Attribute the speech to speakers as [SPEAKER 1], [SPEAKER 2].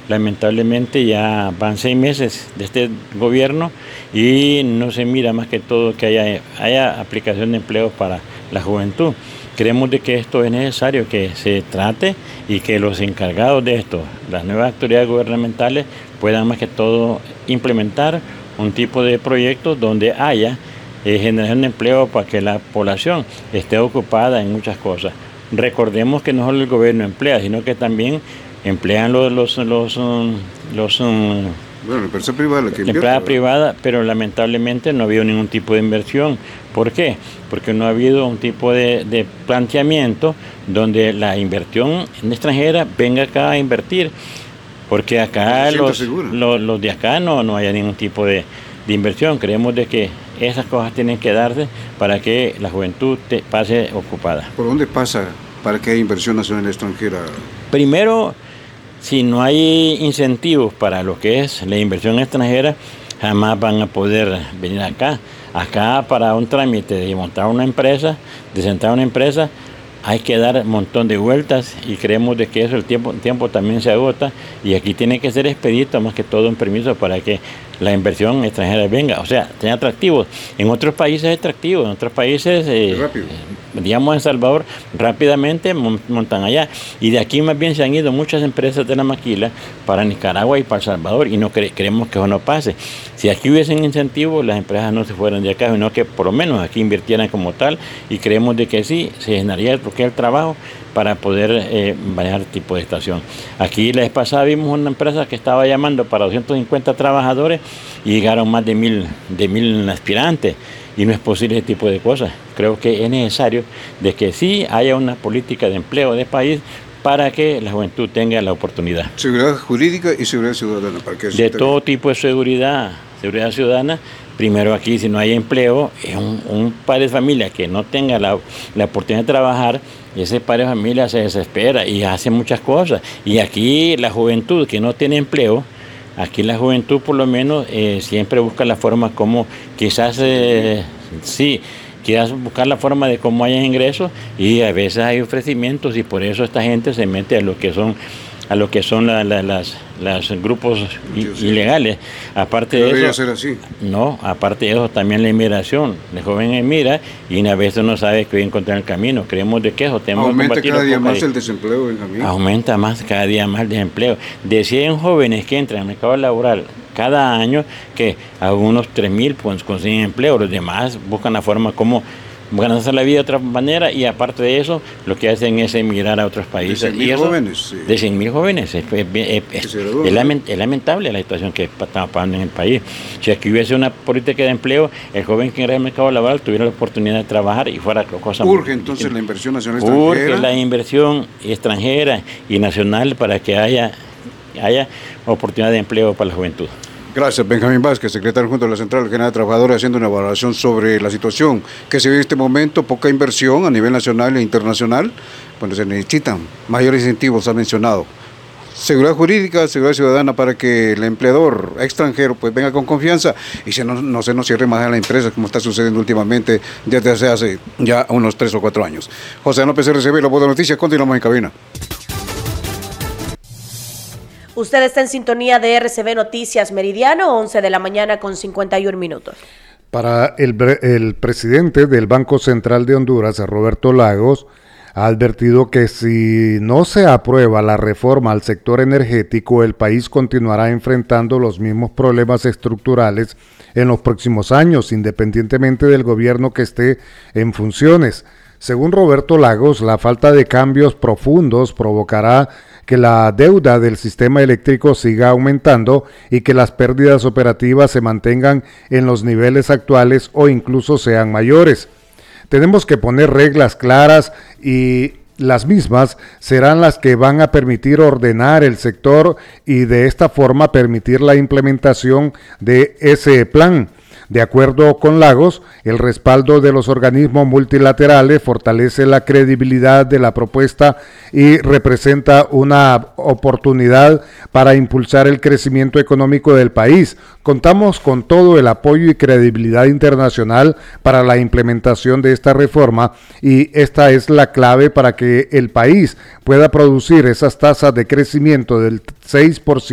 [SPEAKER 1] lamentablemente ya van 6 meses de este gobierno y no se mira más que todo que haya aplicación de empleo para la juventud. Creemos de que esto es necesario que se trate y que los encargados de esto, las nuevas autoridades gubernamentales, puedan más que todo implementar un tipo de proyectos donde haya generación de empleo para que la población esté ocupada en muchas cosas. Recordemos que no solo el gobierno emplea, sino que también emplean la
[SPEAKER 2] empresa privada, la
[SPEAKER 1] empresa privada, pero lamentablemente no ha habido ningún tipo de inversión. ¿Por qué? Porque no ha habido un tipo de planteamiento donde la inversión extranjera venga acá a invertir, porque acá los de acá no haya ningún tipo de inversión. Creemos de que esas cosas tienen que darse para que la juventud pase ocupada.
[SPEAKER 2] ¿Por dónde pasa para que haya inversión nacional y extranjera?
[SPEAKER 1] Primero, si no hay incentivos para lo que es la inversión extranjera, jamás van a poder venir acá. Acá para un trámite de montar una empresa, de sentar una empresa, hay que dar un montón de vueltas y creemos de que eso el tiempo también se agota y aquí tiene que ser expedito más que todo un permiso para que la inversión extranjera venga, o sea, sea atractivo. En otros países es atractivo, en otros países, digamos en Salvador, rápidamente montan allá. Y de aquí más bien se han ido muchas empresas de la maquila para Nicaragua y para El Salvador y no creemos que eso no pase. Si aquí hubiesen incentivos, las empresas no se fueran de acá, sino que por lo menos aquí invirtieran como tal y creemos de que sí, se generaría el trabajo para poder manejar el tipo de estación. Aquí la vez pasada vimos una empresa que estaba llamando para 250 trabajadores y llegaron más de 1.000 aspirantes y no es posible ese tipo de cosas. Creo que es necesario de que sí haya una política de empleo de país para que la juventud tenga la oportunidad.
[SPEAKER 2] Seguridad jurídica y seguridad ciudadana. ¿Para qué?
[SPEAKER 1] De todo tipo de seguridad ciudadana. Primero aquí, si no hay empleo, es un padre de familia que no tenga la oportunidad de trabajar, ese padre de familia se desespera y hace muchas cosas. Y aquí la juventud que no tiene empleo, aquí la juventud por lo menos siempre busca la forma como quizás, quieras buscar la forma de cómo haya ingresos y a veces hay ofrecimientos y por eso esta gente se mete a lo que son los grupos ilegales. Aparte de eso, aparte de eso también la inmigración. El joven emigra y a veces no sabe qué encontrar en el camino. Creemos de que eso tenemos que combatirlo.
[SPEAKER 2] Aumenta cada día más el desempleo, Benjamín.
[SPEAKER 1] Aumenta cada día más el desempleo. De 100 jóvenes que entran al mercado laboral cada año, que algunos 3.000 pues consiguen empleo, los demás buscan la forma como ganarse la vida de otra manera y aparte de eso lo que hacen es emigrar a otros países.
[SPEAKER 2] De 100.000 jóvenes. Sí.
[SPEAKER 1] De 100.000 jóvenes. Es lamentable la situación que estamos pasando en el país. Si aquí hubiese una política de empleo, el joven que ingresa al mercado laboral tuviera la oportunidad de trabajar y fuera cosa.
[SPEAKER 2] Urge entonces la inversión nacional extranjera.
[SPEAKER 1] Urge la inversión extranjera y nacional para que haya oportunidad de empleo para la juventud.
[SPEAKER 2] Gracias, Benjamín Vázquez, secretario junto a la Central General de Trabajadores, haciendo una evaluación sobre la situación que se vive en este momento, poca inversión a nivel nacional e internacional. Bueno, se necesitan mayores incentivos, ha mencionado. Seguridad jurídica, seguridad ciudadana para que el empleador extranjero pues venga con confianza y no se nos cierre más a la empresa como está sucediendo últimamente desde hace ya unos 3 o 4 años. José López, RCB, La Voz de Noticias, continuamos en cabina.
[SPEAKER 3] Usted está en sintonía de RCB Noticias Meridiano, 11 de la mañana con 51 minutos.
[SPEAKER 4] Para el presidente del Banco Central de Honduras, Roberto Lagos, ha advertido que si no se aprueba la reforma al sector energético, el país continuará enfrentando los mismos problemas estructurales en los próximos años, independientemente del gobierno que esté en funciones. Según Roberto Lagos, la falta de cambios profundos provocará que la deuda del sistema eléctrico siga aumentando y que las pérdidas operativas se mantengan en los niveles actuales o incluso sean mayores. Tenemos que poner reglas claras y las mismas serán las que van a permitir ordenar el sector y de esta forma permitir la implementación de ese plan. De acuerdo con Lagos, el respaldo de los organismos multilaterales fortalece la credibilidad de la propuesta y representa una oportunidad para impulsar el crecimiento económico del país. Contamos con todo el apoyo y credibilidad internacional para la implementación de esta reforma y esta es la clave para que el país pueda producir esas tasas de crecimiento del 6%